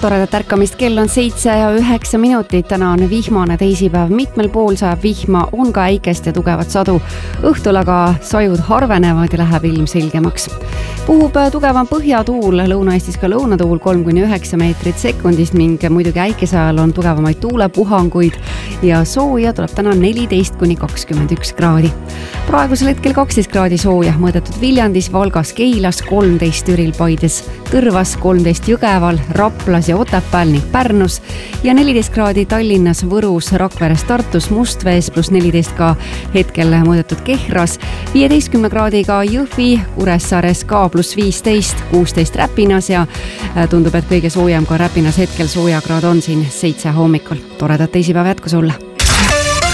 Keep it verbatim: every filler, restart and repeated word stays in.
toredat ärkamist, kell on seitse ja üheksa minutit, täna on vihmane teisipäev, mitmel pool sajab vihma, on ka äikest ja tugevat sadu. Õhtul aga sajud harvenevad ja läheb ilm selgemaks. Puhub tugevam põhjatuul, Lõuna-Eestis ka lõunatuul kolm kuni üheksa meetrit sekundist ning muidugi äikese ajal on tugevamaid tuulepuhanguid ja sooja tuleb täna neliteist kuni kakskümmend üks kraadi. Praegusel hetkel kaksteist kraadi sooja mõõdetud Viljandis, Valgas, Keilas, kolmteist Türil, Paides, Tõrvas, kolmteist Jõgeval, Raplas ja Otepääl ning Pärnus ja neliteist kraadi Tallinnas, Võrus, Rakveres, Tartus, Mustvees pluss neliteist ka hetkel mõõdetud Kehras, viieteistkümne kraadiga Jõhvi, Kuressaares ka pluss viisteist, kuusteist Räpinas ja tundub, et kõige soojem ka Räpinas hetkel soojakraad on siin seitse hommikul. Toredat teisipäeva jätku sulle!